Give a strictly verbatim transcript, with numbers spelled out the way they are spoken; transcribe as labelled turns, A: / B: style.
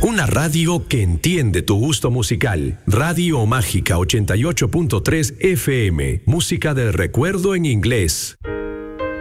A: Una radio que entiende tu gusto musical. Radio Mágica ochenta y ocho punto tres F M. Música del recuerdo en inglés.